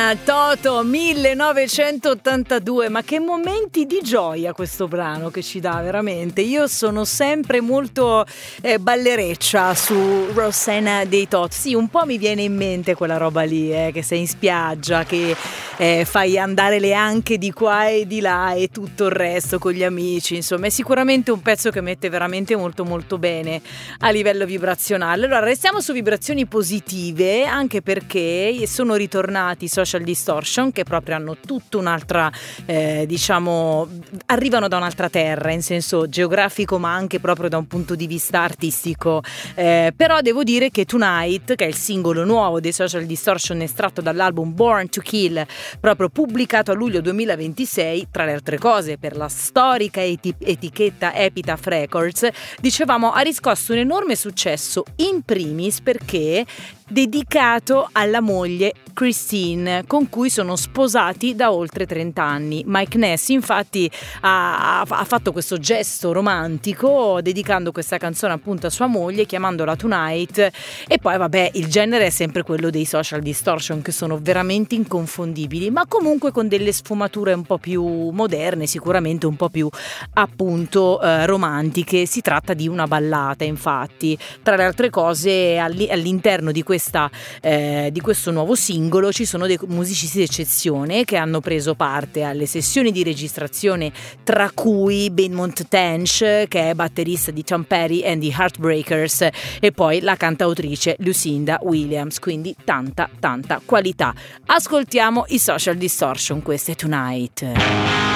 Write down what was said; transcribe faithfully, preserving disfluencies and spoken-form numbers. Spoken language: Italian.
Rosanna, Toto, millenovecentottantadue. Ma che momenti di gioia questo brano che ci dà, veramente. Io sono sempre molto eh, ballereccia su Rosanna dei Toto. Sì, un po' mi viene in mente quella roba lì, eh, che sei in spiaggia, che eh, fai andare le anche di qua e di là e tutto il resto con gli amici. Insomma, è sicuramente un pezzo che mette veramente molto molto bene a livello vibrazionale. Allora, restiamo su vibrazioni positive, anche perché sono ritornati i Social Distortion, che proprio hanno tutta un'altra eh, diciamo arrivano da un'altra terra in senso geografico, ma anche proprio da un punto di vista artistico, eh, però devo dire che Tonight, che è il singolo nuovo dei Social Distortion estratto dall'album Born to Kill, proprio pubblicato a luglio duemilaventisei, tra le altre cose per la storica eti- etichetta Epitaph Records, dicevamo ha riscosso un enorme successo, in primis perché dedicato alla moglie Christine, con cui sono sposati da oltre trenta anni. Mike Ness infatti ha, ha fatto questo gesto romantico dedicando questa canzone appunto a sua moglie, chiamandola Tonight. E poi vabbè, il genere è sempre quello dei Social Distortion, che sono veramente inconfondibili, ma comunque con delle sfumature un po' più moderne, sicuramente un po' più appunto eh, romantiche. Si tratta di una ballata, infatti. Tra le altre cose, all'interno di questa Questa, eh, di questo nuovo singolo ci sono dei musicisti d'eccezione che hanno preso parte alle sessioni di registrazione, tra cui Benmont Tench, che è batterista di Tom Petty and the Heartbreakers, e poi la cantautrice Lucinda Williams, quindi tanta tanta qualità. Ascoltiamo i Social Distortion, queste Tonight.